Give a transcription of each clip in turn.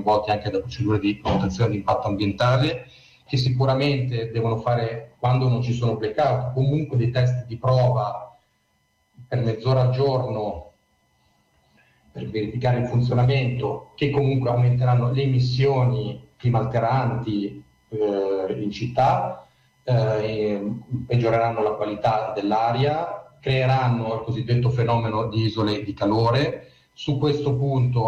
coinvolti anche da procedure di valutazione di impatto ambientale, che sicuramente devono fare, quando non ci sono blackout, comunque dei test di prova per mezz'ora al giorno per verificare il funzionamento, che comunque aumenteranno le emissioni climalteranti in città, peggioreranno la qualità dell'aria, creeranno il cosiddetto fenomeno di isole di calore. Su questo punto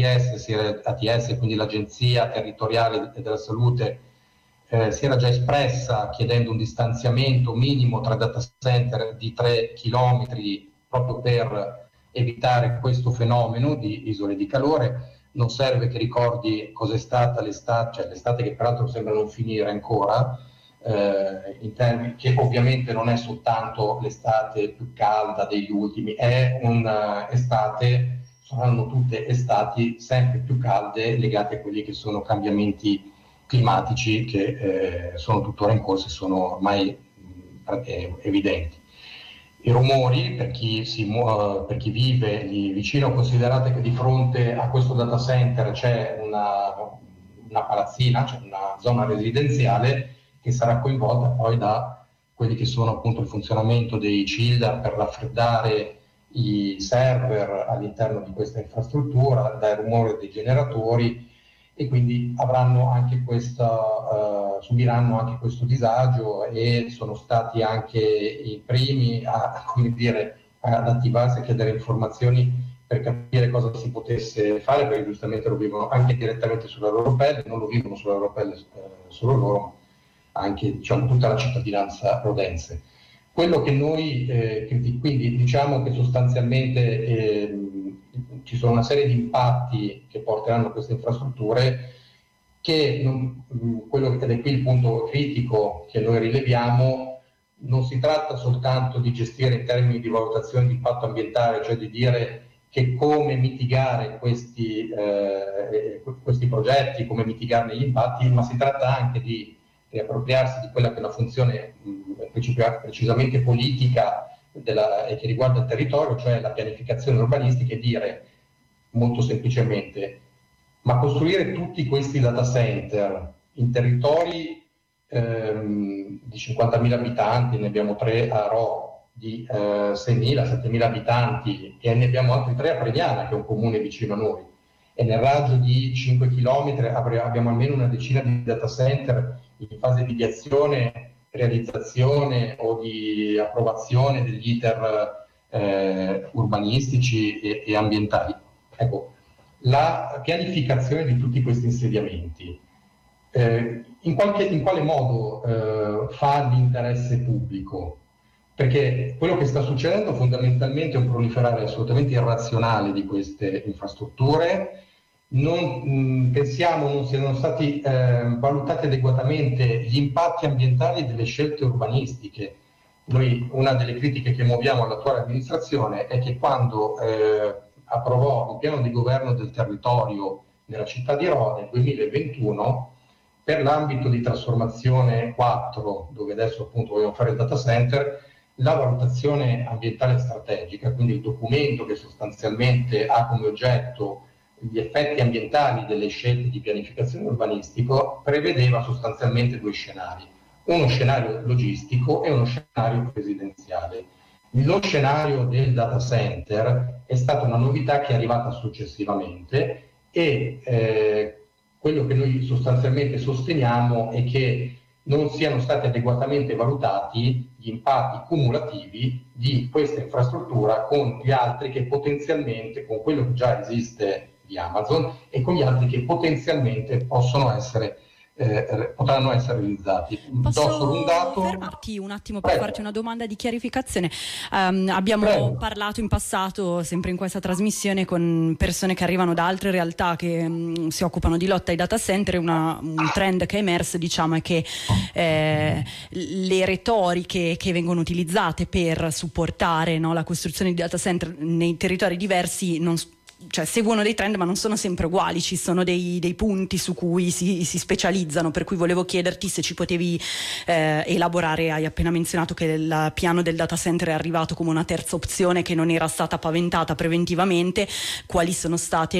ATS, quindi l'Agenzia Territoriale della Salute, si era già espressa chiedendo un distanziamento minimo tra data center di 3 chilometri proprio per evitare questo fenomeno di isole di calore. Non serve che ricordi cos'è stata l'estate che peraltro sembra non finire ancora, in termini che ovviamente non è soltanto l'estate più calda degli ultimi, è un'estate, saranno tutte estati sempre più calde legate a quelli che sono cambiamenti climatici che sono tuttora in corso e sono ormai evidenti. I rumori, per chi vive lì vicino, considerate che di fronte a questo data center c'è una palazzina, c'è una zona residenziale che sarà coinvolta poi da quelli che sono appunto il funzionamento dei chiller per raffreddare i server all'interno di questa infrastruttura, dal rumore dei generatori, e quindi avranno anche subiranno anche questo disagio, e sono stati anche i primi ad attivarsi, a chiedere informazioni per capire cosa si potesse fare, perché giustamente lo vivono anche direttamente sulla loro pelle, non lo vivono sulla loro pelle solo loro, ma anche tutta la cittadinanza rodense. Quello che noi quindi diciamo che sostanzialmente ci sono una serie di impatti che porteranno a queste infrastrutture, ed è qui il punto critico che noi rileviamo. Non si tratta soltanto di gestire in termini di valutazione di impatto ambientale, cioè di dire che come mitigare questi progetti, come mitigarne gli impatti, ma si tratta anche di riappropriarsi di quella che è una funzione precisamente politica e che riguarda il territorio, cioè la pianificazione urbanistica, e dire molto semplicemente: ma costruire tutti questi data center in territori di 50.000 abitanti, ne abbiamo 3 a Rho, di 6.000-7.000 abitanti, e ne abbiamo altri 3 a Pregnana, che è un comune vicino a noi, e nel raggio di 5 km abbiamo almeno una decina di data center in fase di ideazione, realizzazione o di approvazione degli iter urbanistici e ambientali. Ecco, la pianificazione di tutti questi insediamenti in quale modo fa l'interesse pubblico? Perché quello che sta succedendo fondamentalmente è un proliferare assolutamente irrazionale di queste infrastrutture. Pensiamo non siano stati valutati adeguatamente gli impatti ambientali delle scelte urbanistiche. Noi, una delle critiche che muoviamo all'attuale amministrazione è che quando approvò il piano di governo del territorio nella città di Rho nel 2021, per l'ambito di trasformazione 4, dove adesso appunto vogliamo fare il data center, la valutazione ambientale strategica, quindi il documento che sostanzialmente ha come oggetto gli effetti ambientali delle scelte di pianificazione urbanistico, prevedeva sostanzialmente 2 scenari: uno scenario logistico e uno scenario residenziale. Lo scenario del data center è stata una novità che è arrivata successivamente, e quello che noi sostanzialmente sosteniamo è che non siano stati adeguatamente valutati gli impatti cumulativi di questa infrastruttura con gli altri che potenzialmente, con quello che già esiste di Amazon e con gli altri che potenzialmente potranno essere realizzati. Posso fermarti un attimo per farti una domanda di chiarificazione? Abbiamo parlato in passato, sempre in questa trasmissione, con persone che arrivano da altre realtà che si occupano di lotta ai data center. Un trend che è emerso, diciamo, è che le retoriche che vengono utilizzate per supportare, no, la costruzione di data center nei territori diversi cioè, seguono dei trend ma non sono sempre uguali, ci sono dei punti su cui si specializzano, per cui volevo chiederti se ci potevi elaborare. Hai appena menzionato che il piano del data center è arrivato come una terza opzione che non era stata paventata preventivamente. Quali sono state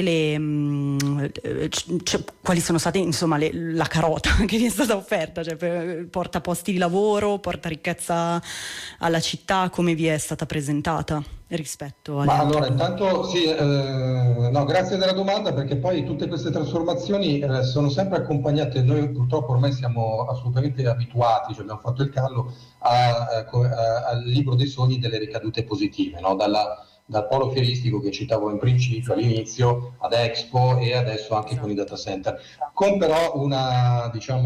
quali sono state insomma la carota che vi è stata offerta, cioè, porta posti di lavoro, porta ricchezza alla città, come vi è stata presentata rispetto alle altre? Allora, intanto sì, no, grazie della domanda, perché poi tutte queste trasformazioni sono sempre accompagnate. Noi purtroppo ormai siamo assolutamente abituati, cioè abbiamo fatto il callo al libro dei sogni delle ricadute positive, no? Dal polo fieristico che citavo in principio all'inizio, ad Expo e adesso anche con i data center, con però una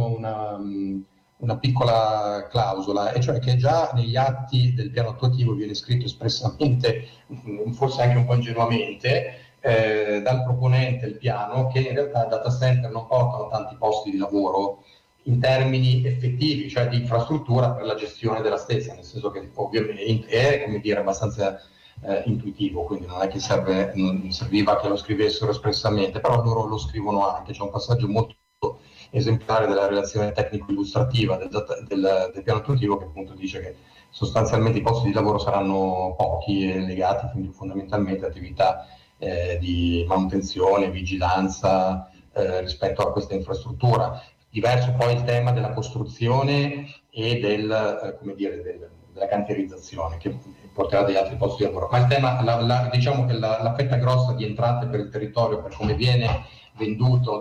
piccola clausola, e cioè che già negli atti del piano attuativo viene scritto espressamente, forse anche un po' ingenuamente, dal proponente il piano, che in realtà i data center non portano tanti posti di lavoro in termini effettivi, cioè di infrastruttura per la gestione della stessa, nel senso che ovviamente è, come dire, abbastanza intuitivo, quindi non è che non serviva che lo scrivessero espressamente, però loro lo scrivono anche. C'è un passaggio molto esemplare della relazione tecnico-illustrativa del piano attuativo, che appunto dice che sostanzialmente i posti di lavoro saranno pochi e legati quindi fondamentalmente a attività di manutenzione, vigilanza rispetto a questa infrastruttura. Diverso poi il tema della costruzione e della cantierizzazione, che porterà degli altri posti di lavoro. Ma il tema, diciamo che la fetta grossa di entrate per il territorio, per come viene venduto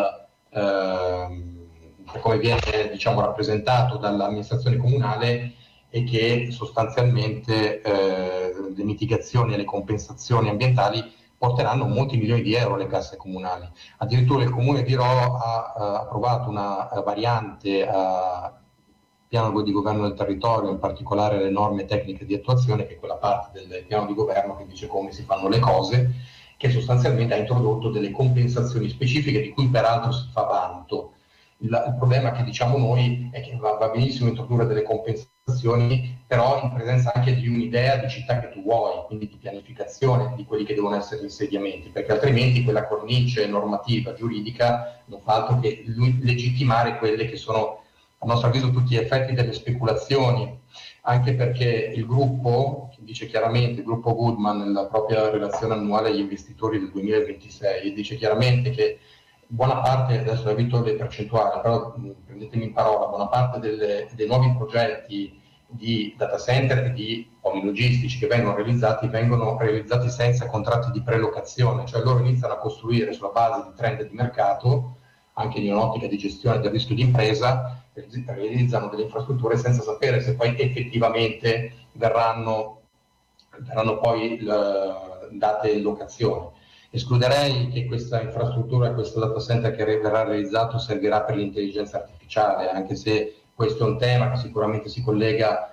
per come viene rappresentato dall'amministrazione comunale, e che sostanzialmente le mitigazioni e le compensazioni ambientali porteranno molti milioni di euro alle casse comunali. Addirittura il comune di Rho ha approvato una variante a piano di governo del territorio, in particolare le norme tecniche di attuazione, che è quella parte del piano di governo che dice come si fanno le cose, che sostanzialmente ha introdotto delle compensazioni specifiche di cui peraltro si fa vanto. Il problema che diciamo noi è che va benissimo introdurre delle compensazioni, però in presenza anche di un'idea di città che tu vuoi, quindi di pianificazione di quelli che devono essere gli insediamenti, perché altrimenti quella cornice normativa, giuridica, non fa altro che legittimare quelle che sono, a nostro avviso, a tutti gli effetti delle speculazioni, anche perché il gruppo, dice chiaramente, il gruppo Goodman nella propria relazione annuale agli investitori del 2026, dice chiaramente che buona parte, adesso evito le percentuali, però prendetemi in parola, buona parte dei nuovi progetti di data center e di poli logistici che vengono realizzati senza contratti di prelocazione, cioè loro iniziano a costruire sulla base di trend di mercato, anche in un'ottica di gestione del rischio di impresa, realizzano delle infrastrutture senza sapere se poi effettivamente verranno poi date in locazione. Escluderei che questa infrastruttura, questo data center che verrà realizzato servirà per l'intelligenza artificiale, anche se questo è un tema che sicuramente si collega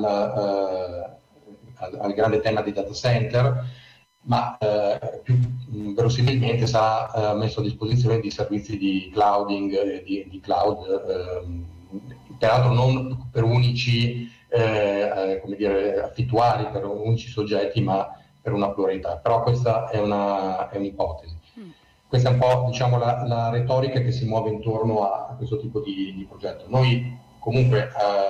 al grande tema dei data center, ma più verosimilmente sarà messo a disposizione di servizi di clouding, di cloud, peraltro non per unici affittuari, per unici soggetti, ma per una pluralità. Però questa è un'ipotesi. Questa è un po', diciamo, la retorica che si muove intorno a questo tipo di progetto. Noi comunque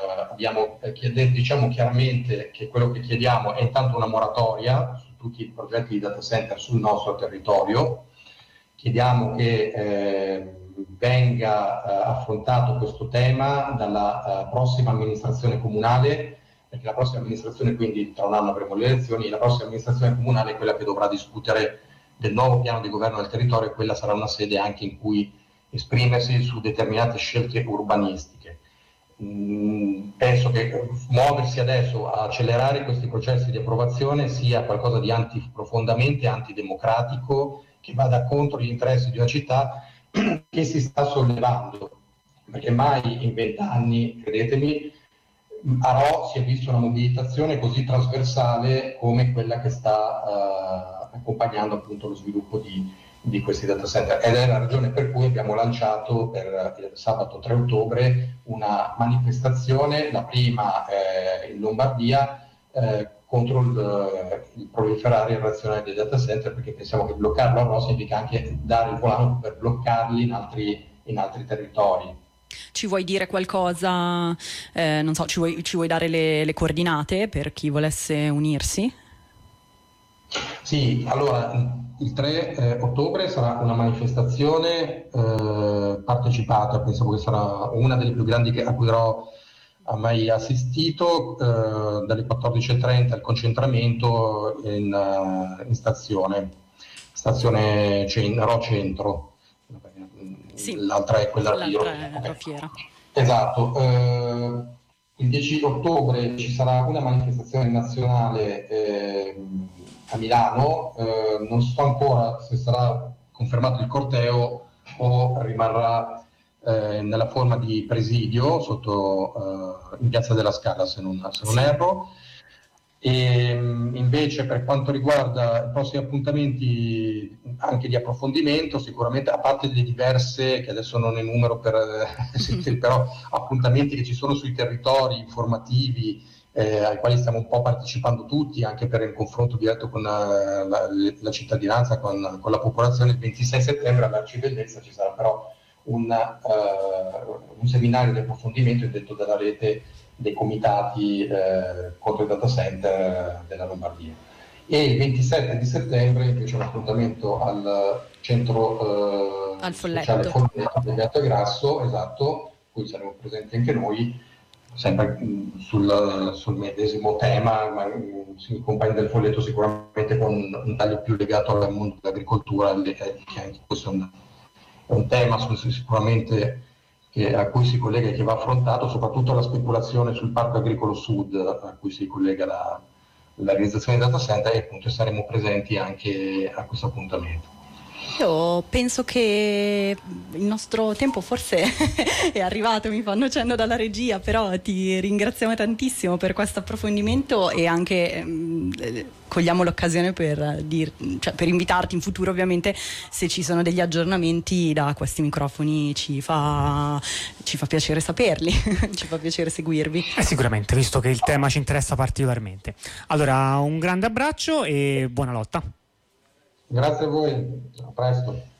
diciamo chiaramente che quello che chiediamo è intanto una moratoria su tutti i progetti di data center sul nostro territorio. Chiediamo che venga affrontato questo tema dalla prossima amministrazione comunale, perché la prossima amministrazione, quindi tra un anno avremo le elezioni, e la prossima amministrazione comunale è quella che dovrà discutere del nuovo piano di governo del territorio, e quella sarà una sede anche in cui esprimersi su determinate scelte urbanistiche. Penso che muoversi adesso a accelerare questi processi di approvazione sia qualcosa di profondamente antidemocratico, che vada contro gli interessi di una città che si sta sollevando, perché mai in 20 anni, credetemi, a Rho si è vista una mobilitazione così trasversale come quella che sta accompagnando appunto lo sviluppo di questi data center, ed è la ragione per cui abbiamo lanciato per il sabato 3 ottobre una manifestazione, la prima in Lombardia, contro il proliferare irrazionale dei data center, perché pensiamo che bloccarlo a RO significa anche dare il volano per bloccarli in altri territori. Ci vuoi dire qualcosa? Non so, ci vuoi dare le coordinate per chi volesse unirsi? Sì, allora il 3 ottobre sarà una manifestazione partecipata, pensavo che sarà una delle più grandi a cui ero mai assistito, dalle 14:30 il concentramento in stazione Ro Centro. Sì, l'altra è quella di Fiera. Esatto. Il 10 ottobre ci sarà una manifestazione nazionale a Milano, non so ancora se sarà confermato il corteo o rimarrà nella forma di presidio in Piazza della Scala, se non erro. E invece per quanto riguarda i prossimi appuntamenti anche di approfondimento, sicuramente, a parte le diverse che adesso non enumero però appuntamenti che ci sono sui territori informativi ai quali stiamo un po' partecipando tutti, anche per il confronto diretto con la cittadinanza, con la popolazione. Il 26 settembre all'Arcibellezza ci sarà però un seminario di approfondimento indetto dalla rete dei comitati contro i data center della Lombardia. E il 27 di settembre invece un appuntamento al centro sociale Folletto del Gatto e Grasso, esatto, cui saremo presenti anche noi, sempre sul medesimo tema, ma si comprende il Folletto sicuramente con un taglio più legato al mondo dell'agricoltura, che anche questo è un tema sicuramente a cui si collega e che va affrontato, soprattutto la speculazione sul parco agricolo sud, a cui si collega la realizzazione di data center, e appunto saremo presenti anche a questo appuntamento. Io penso che il nostro tempo forse è arrivato, mi fanno cenno dalla regia, però ti ringraziamo tantissimo per questo approfondimento e anche cogliamo l'occasione per invitarti in futuro, ovviamente, se ci sono degli aggiornamenti da questi microfoni ci fa piacere saperli, ci fa piacere seguirvi. Sicuramente, visto che il tema ci interessa particolarmente. Allora, un grande abbraccio e buona lotta. Grazie a voi, a presto.